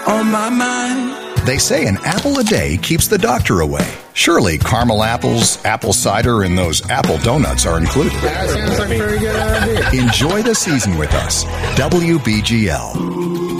on my mind. They say an apple a day keeps the doctor away. Surely caramel apples, apple cider, and those apple donuts are included. That sounds like a very good idea. Enjoy the season with us. WBGL.